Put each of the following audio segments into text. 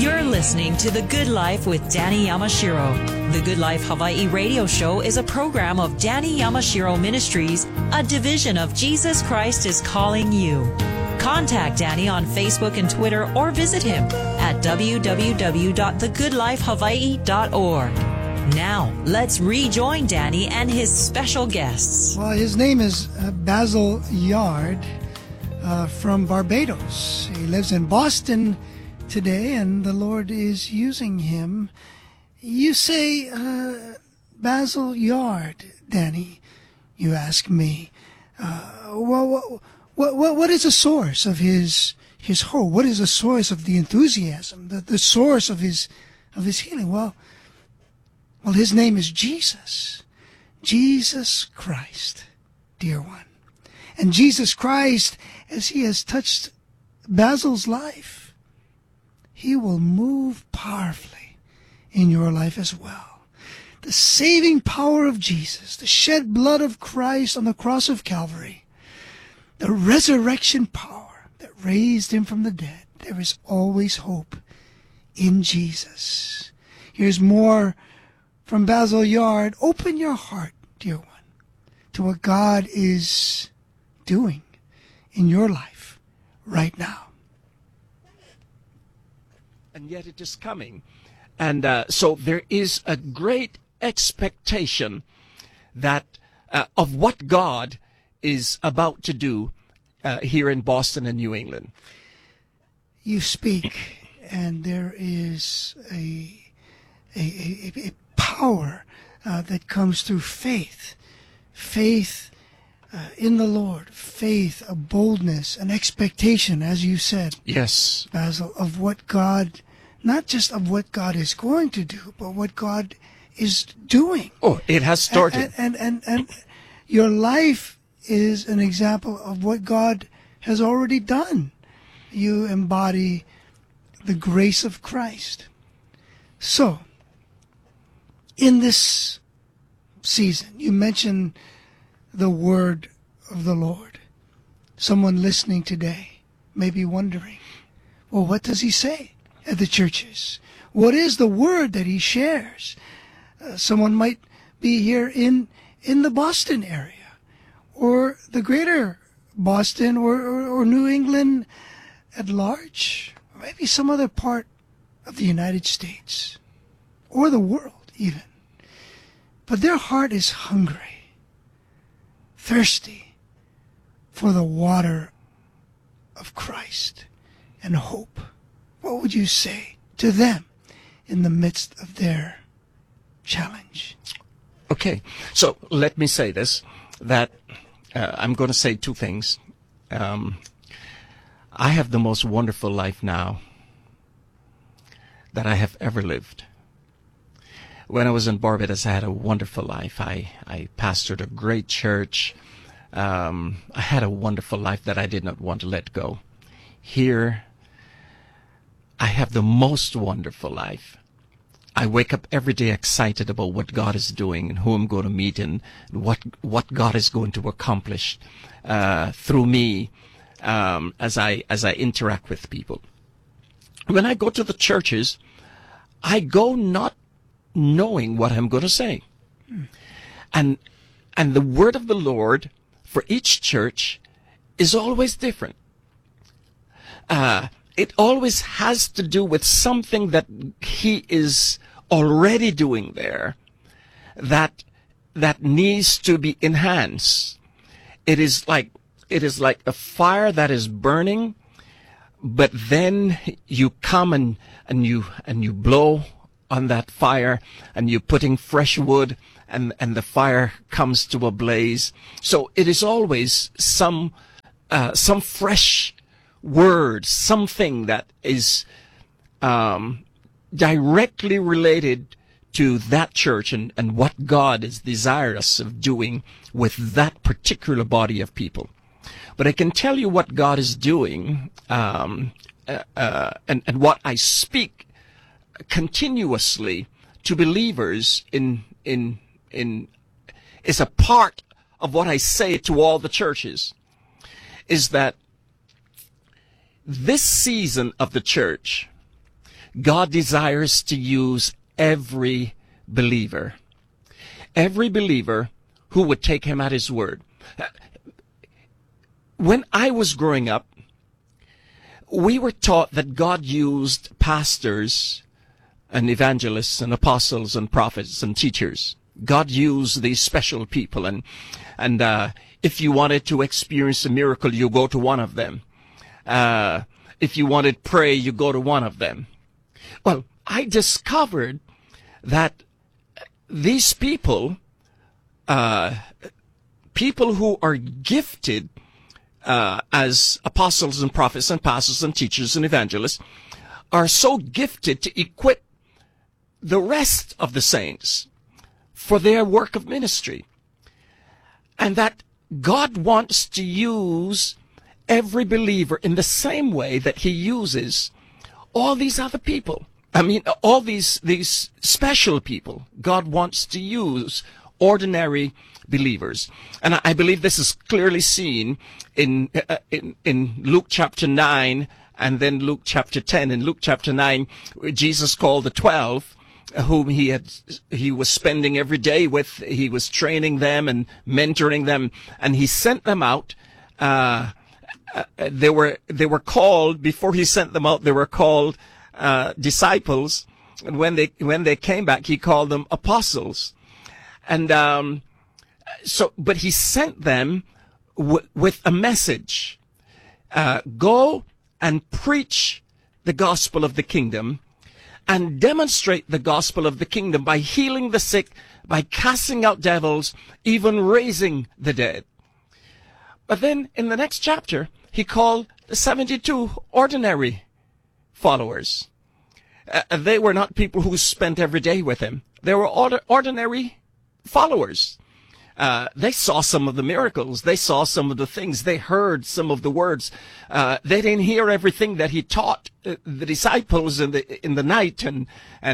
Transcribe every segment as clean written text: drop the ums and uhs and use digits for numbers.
You're listening to The Good Life with Danny Yamashiro. The Good Life Hawaii radio show is a program of Danny Yamashiro Ministries, a division of Jesus Christ is Calling You. Contact Danny on Facebook and Twitter or visit him at www.thegoodlifehawaii.org. Now, let's rejoin Danny and his special guests. Well, his name is Basil Yard from Barbados. He lives in Boston today, and the Lord is using him. You say, Basil Yard, Danny, you ask me. What is the source of his hope? What is the source of the enthusiasm? The source of his healing? Well, his name is Jesus. Jesus Christ, dear one. And Jesus Christ, as he has touched Basil's life, he will move powerfully in your life as well. The saving power of Jesus, the shed blood of Christ on the cross of Calvary, the resurrection power that raised him from the dead. There is always hope in Jesus. Here's more from Basil Yard. Open your heart, dear one, to what God is doing in your life right now. And yet it is coming. And so there is a great expectation that of what God is about to do here in Boston and New England. You speak, and there is a power that comes through faith. Faith in the Lord. Faith, a boldness, an expectation, as you said. Yes. Basil, of what God, not just of what God is going to do, but what God is doing. Oh, it has started. And your life is an example of what God has already done. You embody the grace of Christ. So, in this season, you mentioned the word of the Lord. Someone listening today may be wondering, well, what does he say at the churches? What is the word that he shares? Someone might be here in the Boston area, or the greater Boston, or New England at large, or maybe some other part of the United States, or the world even. But their heart is hungry, thirsty for the water of Christ and hope. What would you say to them in the midst of their challenge? Okay, so let me say this, that I'm going to say two things. I have the most wonderful life now that I have ever lived. When I was in Barbados, I had a wonderful life. I pastored a great church. I had a wonderful life that I did not want to let go. Here, I have the most wonderful life. I wake up every day excited about what God is doing and who I'm going to meet and what God is going to accomplish through me as I interact with people. When I go to the churches, I go not knowing what I'm going to say. And the word of the Lord for each church is always different. It always has to do with something that he is already doing there that needs to be enhanced. It is like a fire that is burning, but then you come and you blow on that fire, and you're putting fresh wood, and the fire comes to a blaze. So it is always some fresh word, something that is directly related to that church and what God is desirous of doing with that particular body of people. But I can tell you what God is doing, and what I speak continuously to believers in is a part of what I say to all the churches, is that this season of the church, God desires to use every believer. Every believer who would take him at his word. When I was growing up, we were taught that God used pastors and evangelists and apostles and prophets and teachers. God used these special people, and if you wanted to experience a miracle, you go to one of them. If you wanted prayer, you go to one of them. Well, I discovered that these people, people who are gifted as apostles and prophets and pastors and teachers and evangelists, are so gifted to equip the rest of the saints for their work of ministry. And that God wants to use every believer in the same way that he uses all these other people. I mean, all these special people. God wants to use ordinary believers. And I believe this is clearly seen in Luke chapter 9 and then Luke chapter 10. In Luke chapter 9, Jesus called the 12, whom he was spending every day with. He was training them and mentoring them, and he sent them out. They were called, before he sent them out, they were called disciples. And when they came back, he called them apostles. And but he sent them with a message. Go and preach the gospel of the kingdom and demonstrate the gospel of the kingdom by healing the sick, by casting out devils, even raising the dead. But then in the next chapter, he called the 72 ordinary followers. They were not people who spent every day with him. They were ordinary followers. They saw some of the miracles. They saw some of the things. They heard some of the words. They didn't hear everything that he taught the disciples in the night and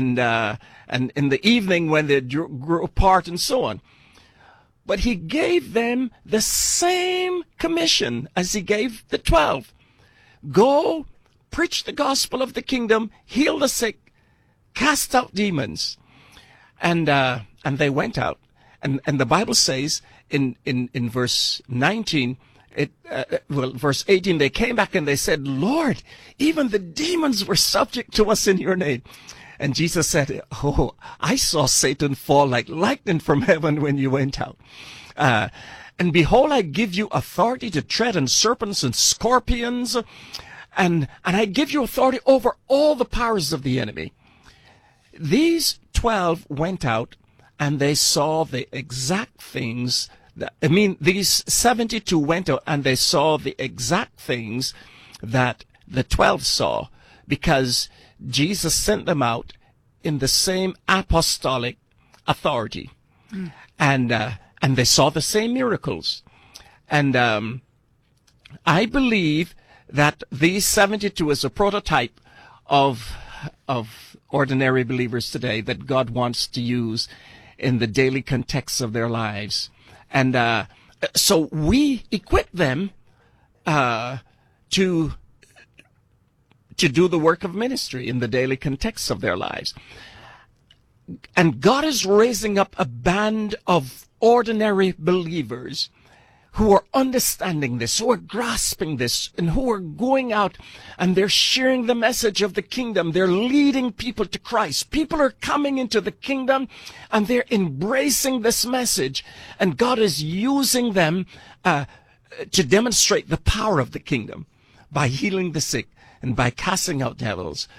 in the evening when they grew apart and so on. But he gave them the same commission as he gave the 12. Go, preach the gospel of the kingdom, heal the sick, cast out demons. And they went out. And the Bible says in verse 19, verse 18, they came back and they said, Lord, even the demons were subject to us in your name. And Jesus said, oh, I saw Satan fall like lightning from heaven when you went out. And behold, I give you authority to tread on serpents and scorpions. And I give you authority over all the powers of the enemy. These 12 went out and they saw the exact things these 72 went out and they saw the exact things that the 12 saw, because Jesus sent them out in the same apostolic authority. And they saw the same miracles. And I believe that these 72 is a prototype of ordinary believers today that God wants to use in the daily context of their lives. And so we equip them to do the work of ministry in the daily context of their lives. And God is raising up a band of ordinary believers who are understanding this, who are grasping this, and who are going out and they're sharing the message of the kingdom. They're leading people to Christ. People are coming into the kingdom and they're embracing this message. And God is using them to demonstrate the power of the kingdom by healing the sick and by casting out devils,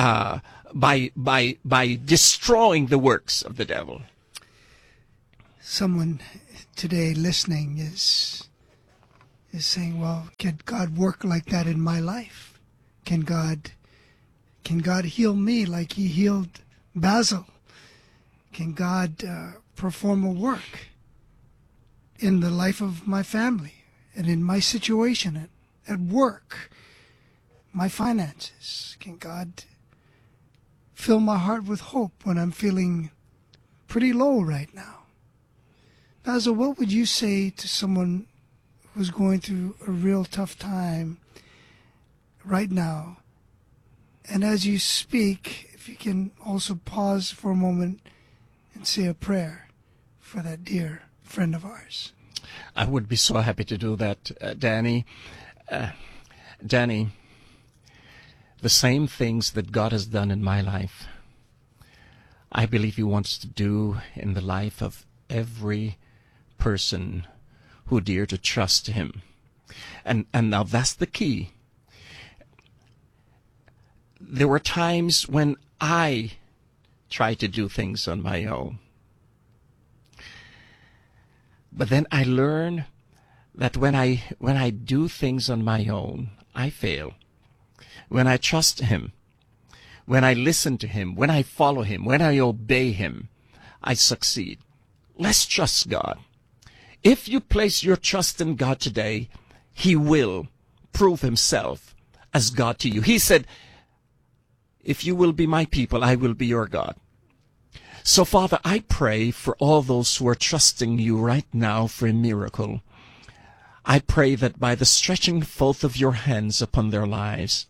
by destroying the works of the devil. Someone today listening is saying, well, can God work like that in my life? Can God heal me like he healed Basil? Can God perform a work in the life of my family and in my situation at work, my finances? Can God fill my heart with hope when I'm feeling pretty low right now? Basil, what would you say to someone who's going through a real tough time right now And as you speak, if you can also pause for a moment and say a prayer for that dear friend of ours. I would be so happy to do that, Danny. Danny, the same things that God has done in my life, I believe He wants to do in the life of every person who dare to trust Him. And now that's the key. There were times when I tried to do things on my own. But then I learned that when I do things on my own, I fail. When I trust Him, when I listen to Him, when I follow Him, when I obey Him, I succeed. Let's trust God. If you place your trust in God today, He will prove Himself as God to you. He said, if you will be my people, I will be your God. So, Father, I pray for all those who are trusting you right now for a miracle. I pray that by the stretching forth of your hands upon their lives,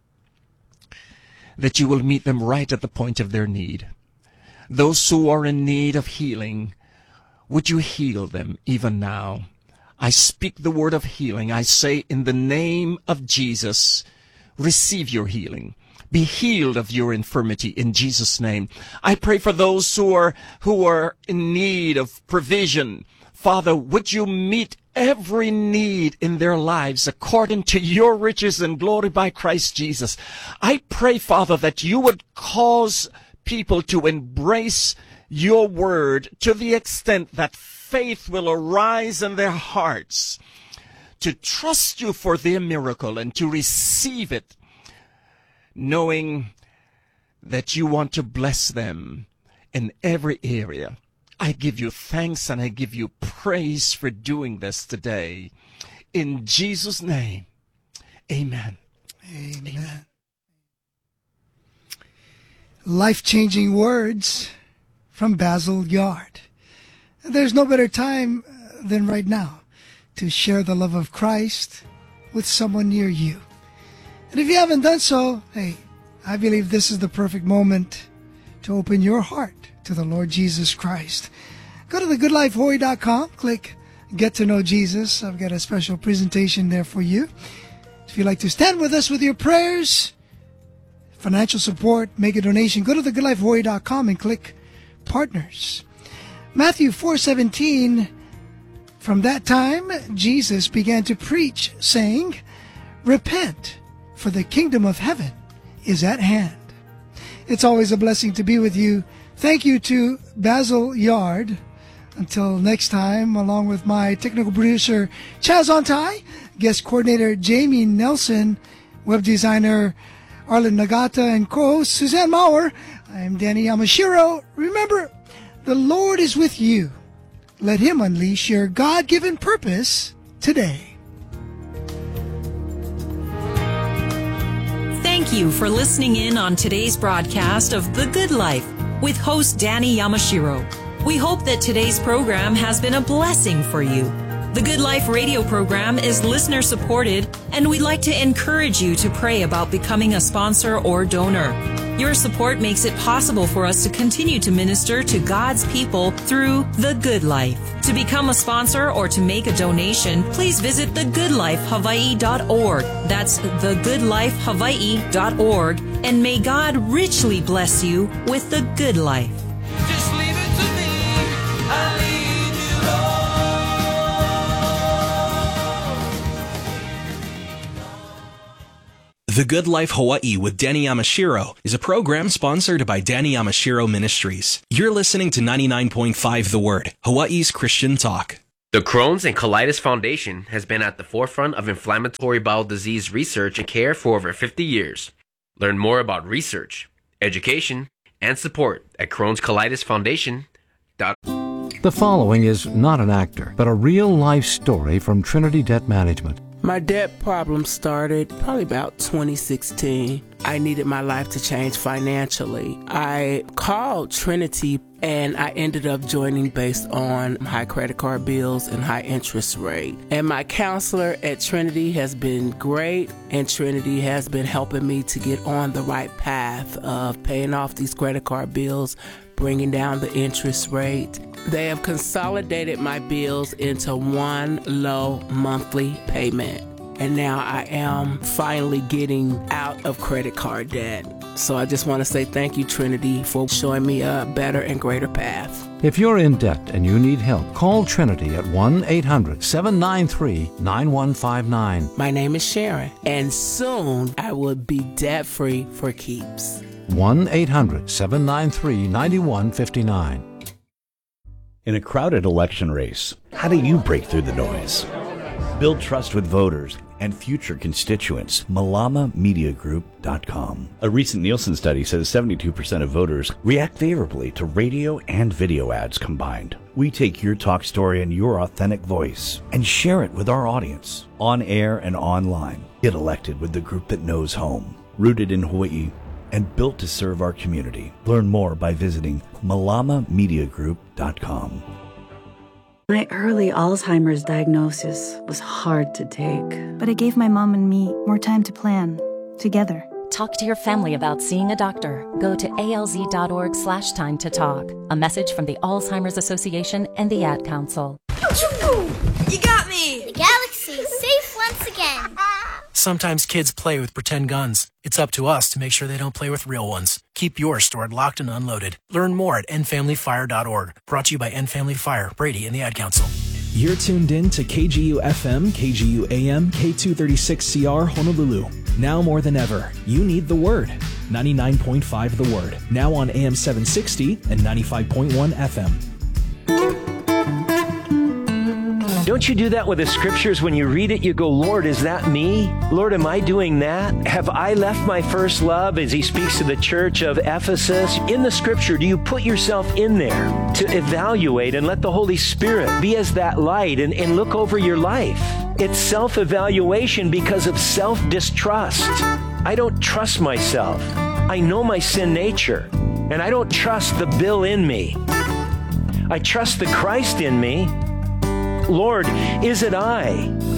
that you will meet them right at the point of their need. Those who are in need of healing, would you heal them even now? I speak the word of healing. I say, in the name of Jesus, receive your healing. Be healed of your infirmity in Jesus' name. I pray for those who are in need of provision. Father, would you meet every need in their lives according to your riches and glory by Christ Jesus. I pray, Father, that you would cause people to embrace your word to the extent that faith will arise in their hearts to trust you for their miracle and to receive it, knowing that you want to bless them in every area. I give you thanks and I give you praise for doing this today. In Jesus' name, amen. Amen. Life-changing words from Basil Yard. There's no better time than right now to share the love of Christ with someone near you. And if you haven't done so, hey, I believe this is the perfect moment to open your heart to the Lord Jesus Christ. Go to thegoodlifehawaii.com, click Get to Know Jesus. I've got a special presentation there for you. If you'd like to stand with us with your prayers, financial support, make a donation, go to thegoodlifehawaii.com and click Partners. Matthew 4:17, from that time Jesus began to preach, saying, repent, for the kingdom of heaven is at hand. It's always a blessing to be with you. Thank you to Basil Yard. Until next time, along with my technical producer, Chaz Ontai, guest coordinator, Jamie Nelson, web designer, Arlen Nagata, and co-host, Suzanne Maurer, I am Danny Yamashiro. Remember, the Lord is with you. Let Him unleash your God-given purpose today. Thank you for listening in on today's broadcast of The Good Life with host Danny Yamashiro. We hope that today's program has been a blessing for you. The Good Life radio program is listener supported, and we'd like to encourage you to pray about becoming a sponsor or donor. Your support makes it possible for us to continue to minister to God's people through The Good Life. To become a sponsor or to make a donation, please visit thegoodlifehawaii.org. That's thegoodlifehawaii.org. And may God richly bless you with the good life. Just leave it to me. I'll leave you alone. The Good Life Hawaii with Danny Yamashiro is a program sponsored by Danny Yamashiro Ministries. You're listening to 99.5 The Word, Hawaii's Christian talk. The Crohn's and Colitis Foundation has been at the forefront of inflammatory bowel disease research and care for over 50 years. Learn more about research, education, and support at Crohn'sColitisFoundation.com. The following is not an actor, but a real-life story from Trinity Debt Management. My debt problem started probably about 2016. I needed my life to change financially. I called Trinity and I ended up joining based on high credit card bills and high interest rate. And my counselor at Trinity has been great, and Trinity has been helping me to get on the right path of paying off these credit card bills, bringing down the interest rate. They have consolidated my bills into one low monthly payment. And now I am finally getting out of credit card debt. So I just want to say thank you, Trinity, for showing me a better and greater path. If you're in debt and you need help, call Trinity at 1-800-793-9159. My name is Sharon, and soon I will be debt-free for keeps. 1-800-793-9159. In a crowded election race, how do you break through the noise? Build trust with voters and future constituents. MalamaMediaGroup.com. A recent Nielsen study says 72% of voters react favorably to radio and video ads combined. We take your talk story and your authentic voice and share it with our audience, on air and online. Get elected with the group that knows home, rooted in Hawaii, and built to serve our community. Learn more by visiting MalamaMediaGroup.com. My early Alzheimer's diagnosis was hard to take. But it gave my mom and me more time to plan, together. Talk to your family about seeing a doctor. Go to alz.org/time to talk. A message from the Alzheimer's Association and the Ad Council. You got me! The galaxy is safe once again. Sometimes kids play with pretend guns. It's up to us to make sure they don't play with real ones. Keep yours stored locked and unloaded. Learn more at endfamilyfire.org. Brought to you by End Family Fire, Brady, and the Ad Council. You're tuned in to KGU-FM, KGU-AM, K236CR, Honolulu. Now more than ever, you need the Word. 99.5 The Word. Now on AM 760 and 95.1 FM. Don't you do that with the scriptures? When you read it, you go, Lord, is that me? Lord, am I doing that? Have I left my first love? As he speaks to the church of Ephesus. In the scripture, do you put yourself in there to evaluate and let the Holy Spirit be as that light and look over your life? It's self-evaluation because of self-distrust. I don't trust myself. I know my sin nature, and I don't trust the Bill in me. I trust the Christ in me. Lord, is it I?